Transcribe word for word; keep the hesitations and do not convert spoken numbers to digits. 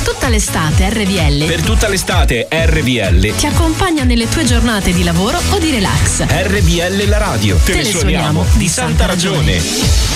tutta l'estate R V L Per tutta l'estate R V L ti accompagna nelle tue giornate di lavoro o di relax. R V L la radio. Te, Te ne le suoniamo suoniamo di santa ragione.